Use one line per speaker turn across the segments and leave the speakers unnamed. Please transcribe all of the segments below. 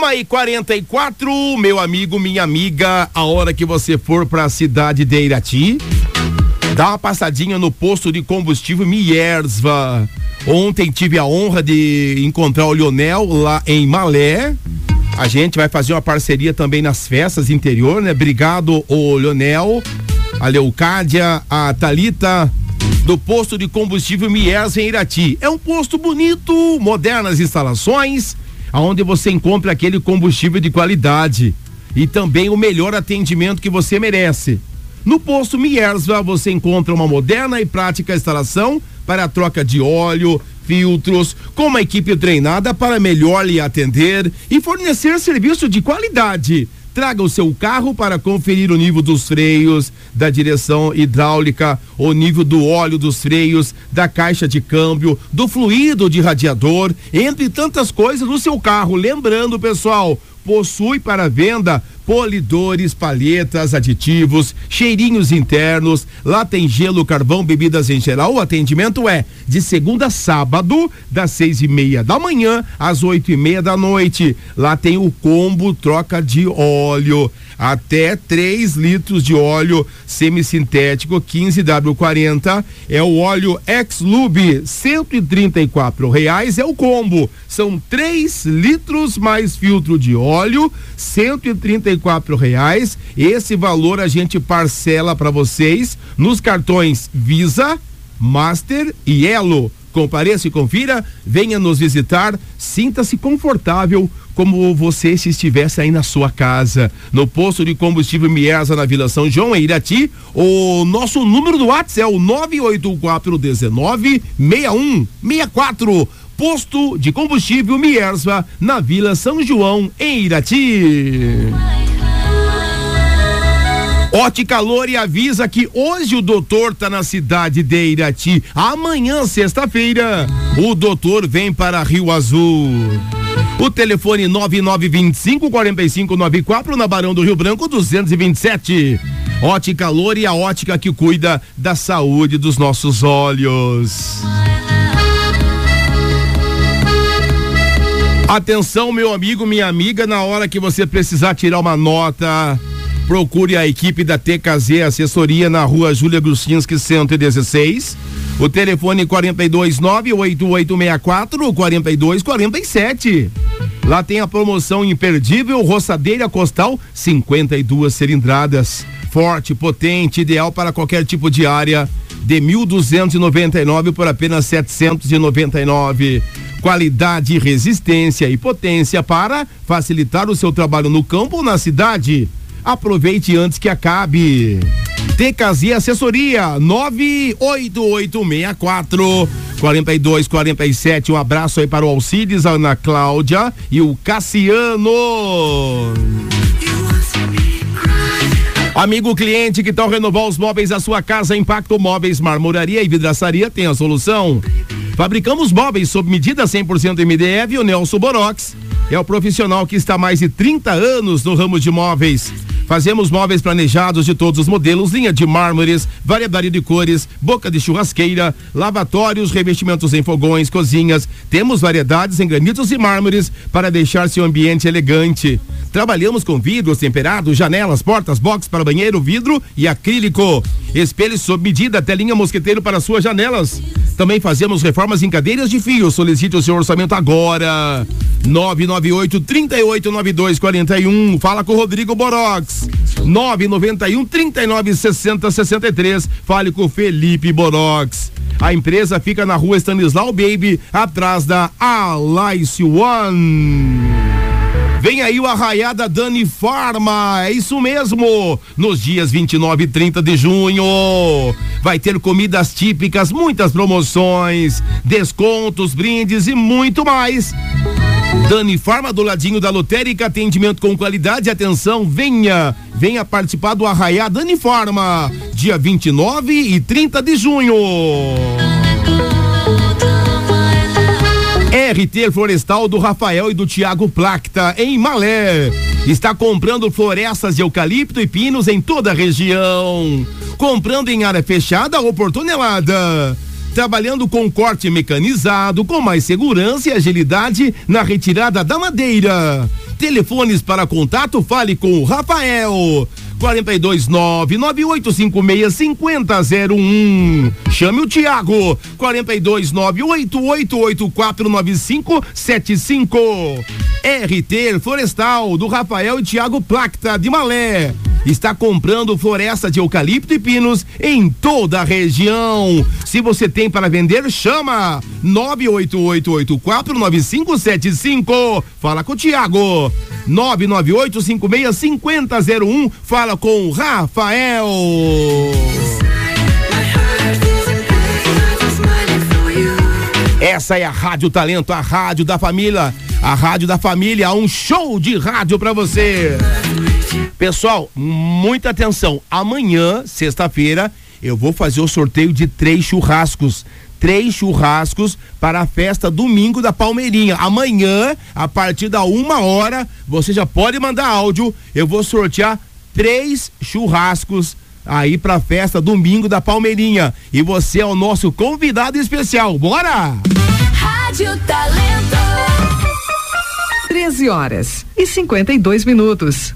1h44, meu amigo, minha amiga, a hora que você for pra cidade de Irati, dá uma passadinha no posto de combustível Miersva. Ontem tive a honra de encontrar o Lionel lá em Malé. A gente vai fazer uma parceria também nas festas interior, né? Obrigado, o Lionel, a Leucádia, a Thalita, do posto de combustível Miersva em Irati. É um posto bonito, modernas instalações, onde você encontra aquele combustível de qualidade e também o melhor atendimento que você merece. No posto Miersva você encontra uma moderna e prática instalação para a troca de óleo, filtros, com uma equipe treinada para melhor lhe atender e fornecer serviço de qualidade. Traga o seu carro para conferir o nível dos freios, da direção hidráulica, o nível do óleo dos freios, da caixa de câmbio, do fluido de radiador, entre tantas coisas no seu carro. Lembrando, pessoal, possui para venda polidores, palhetas, aditivos, cheirinhos internos. Lá tem gelo, carvão, bebidas em geral. O atendimento é de segunda a sábado, das 6:30 da manhã às 8:30 da noite. Lá tem o combo troca de óleo, até 3 litros de óleo semissintético 15W40. É o óleo X-Lube, R$134 é o combo. São 3 litros mais filtro de óleo, R$134. Esse valor a gente parcela para vocês nos cartões Visa, Master e Elo. Compareça e confira, venha nos visitar, sinta-se confortável como você se estivesse aí na sua casa. No posto de combustível Miersva, na Vila São João, em Irati. O nosso número do WhatsApp é o 984196164. Posto de combustível Miersva, na Vila São João, em Irati. Ótica Lore avisa que hoje o doutor tá na cidade de Irati. Amanhã, sexta-feira, o doutor vem para Rio Azul. O telefone 9925-4594, na Barão do Rio Branco 227. Ótica Lore, a ótica que cuida da saúde dos nossos olhos. Atenção, meu amigo, minha amiga, na hora que você precisar tirar uma nota, procure a equipe da TKZ Assessoria na Rua Júlia Gruscinski 116. O telefone 429-8864-4247. Lá tem a promoção imperdível, roçadeira Costal, 52 cilindradas. Forte, potente, ideal para qualquer tipo de área. De 1.299 por apenas 799. Qualidade, resistência e potência para facilitar o seu trabalho no campo ou na cidade. Aproveite antes que acabe. TKZ Assessoria 98864-4247. Um abraço aí para o Alcides, a Ana Cláudia e o Cassiano. Amigo cliente, que tal renovar os móveis da sua casa? Impacto Móveis, Marmoraria e Vidraçaria tem a solução. Fabricamos móveis sob medida 100% MDF e o Nelson Borox é o profissional que está há mais de 30 anos no ramo de móveis. Fazemos móveis planejados de todos os modelos, linha de mármores, variedade de cores, boca de churrasqueira, lavatórios, revestimentos em fogões, cozinhas. Temos variedades em granitos e mármores para deixar seu ambiente elegante. Trabalhamos com vidros temperados, janelas, portas, box para banheiro, vidro e acrílico. Espelhos sob medida, telinha mosqueteiro para suas janelas. Também fazemos reformas em cadeiras de fio. Solicite o seu orçamento agora. 998-389241. Fala com o Rodrigo Borox. 991-396063. Fale com o Felipe Borox. A empresa fica na rua Stanislau Baby, atrás da Alice One. Vem aí o Arraiada Dani Farma, é isso mesmo, nos dias 29 e 30 de junho, vai ter comidas típicas, muitas promoções, descontos, brindes e muito mais. Dani Farma, do ladinho da lotérica, atendimento com qualidade. Atenção, venha participar do Arraiá Dani Farma, dia 29 e 30 de junho. RT Florestal do Rafael e do Tiago Placta, em Malé. Está comprando florestas de eucalipto e pinos em toda a região. Comprando em área fechada ou por tonelada. Trabalhando com corte mecanizado, com mais segurança e agilidade na retirada da madeira. Telefones para contato, fale com o Rafael. 429-9856-5001. Chame o Tiago. 429-8884-9575. RT Florestal do Rafael e Tiago Placta de Malé. Está comprando floresta de eucalipto e pinos em toda a região. Se você tem para vender, chama 98884-9575. Fala com o Tiago. 99856-5001. Fala com o Rafael. Essa é a Rádio Talento, a rádio da família. A rádio da família, um show de rádio para você. Pessoal, muita atenção. Amanhã, sexta-feira, eu vou fazer o sorteio de 3 churrascos. 3 churrascos para a festa domingo da Palmeirinha. Amanhã, a partir da 1h, você já pode mandar áudio. Eu vou sortear 3 churrascos aí pra festa domingo da Palmeirinha. E você é o nosso convidado especial. Bora!
Rádio Talento.
13h52.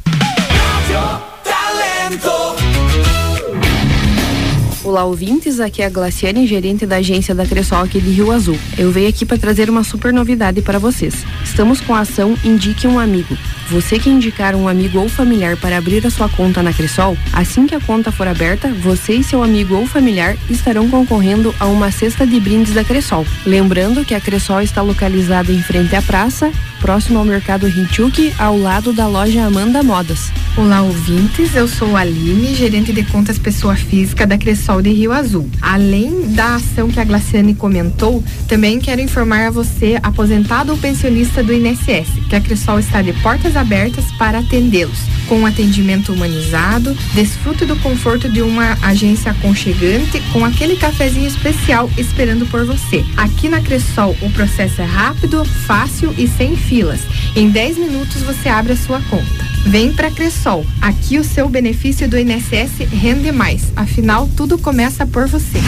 Olá, ouvintes, aqui é a Glaciane, gerente da agência da Cressol aqui de Rio Azul. Eu venho aqui para trazer uma super novidade para vocês. Estamos com a ação Indique um Amigo. Você que indicar um amigo ou familiar para abrir a sua conta na Cressol, assim que a conta for aberta, você e seu amigo ou familiar estarão concorrendo a uma cesta de brindes da Cressol. Lembrando que a Cressol está localizada em frente à praça, próximo ao Mercado Rinchuk, ao lado da loja Amanda Modas.
Olá, ouvintes, eu sou a Aline, gerente de contas pessoa física da Cressol de Rio Azul. Além da ação que a Glaciane comentou, também quero informar a você, aposentado ou pensionista do INSS, que a Cressol está de portas abertas para atendê-los. Com um atendimento humanizado, desfrute do conforto de uma agência aconchegante com aquele cafezinho especial esperando por você. Aqui na Cressol, o processo é rápido, fácil e sem filas. Em 10 minutos você abre a sua conta. Vem pra Cressol. Aqui o seu benefício do INSS rende mais. Afinal, tudo começa por você.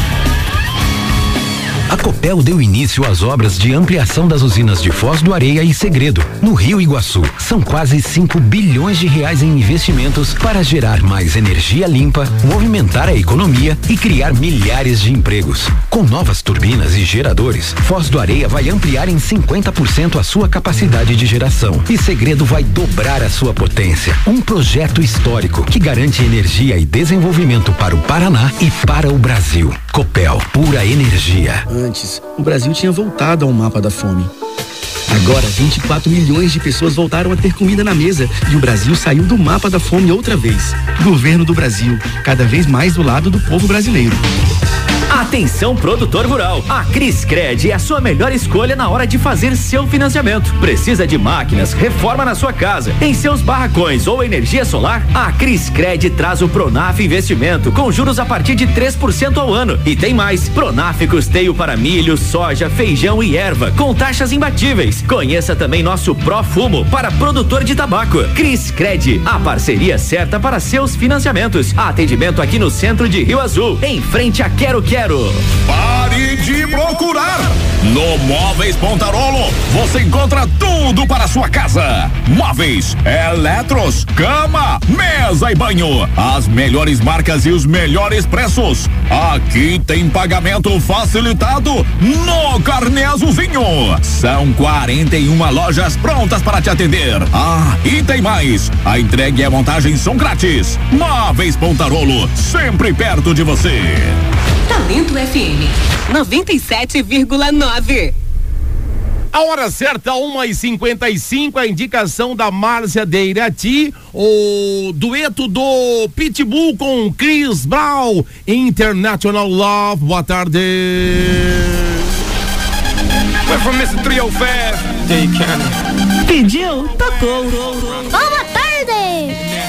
A Copel deu início às obras de ampliação das usinas de Foz do Areia e Segredo, no Rio Iguaçu. São quase 5 bilhões de reais em investimentos para gerar mais energia limpa, movimentar a economia e criar milhares de empregos. Com novas turbinas e geradores, Foz do Areia vai ampliar em 50% a sua capacidade de geração e Segredo vai dobrar a sua potência. Um projeto histórico que garante energia e desenvolvimento para o Paraná e para o Brasil. Copel, pura energia.
Antes, o Brasil tinha voltado ao mapa da fome. Agora, 24 milhões de pessoas voltaram a ter comida na mesa e o Brasil saiu do mapa da fome outra vez. Governo do Brasil, cada vez mais do lado do povo brasileiro.
Atenção, produtor rural. A Criscred é a sua melhor escolha na hora de fazer seu financiamento. Precisa de máquinas, reforma na sua casa, em seus barracões ou energia solar? A Criscred traz o Pronaf Investimento com juros a partir de 3% ao ano. E tem mais, Pronaf custeio para milho, soja, feijão e erva, com taxas imbatíveis. Conheça também nosso Profumo para produtor de tabaco. Criscred, a parceria certa para seus financiamentos. Atendimento aqui no centro de Rio Azul, em frente a Quero.
Pare de procurar! No Móveis Pontarolo, você encontra tudo para a sua casa. Móveis, eletros, cama, mesa e banho. As melhores marcas e os melhores preços. Aqui tem pagamento facilitado no Carnê Azulzinho. São 41 lojas prontas para te atender. Ah, e tem mais. A entrega e a montagem são grátis. Móveis Pontarolo, sempre perto de você.
Talento FM 97,9.
A hora certa, 1h55, a indicação da Márcia de Irati, o dueto do Pitbull com Chris Brown, International Love. Boa tarde.
We're from Mr. 305, Jay Cannon.
Pediu, tocou.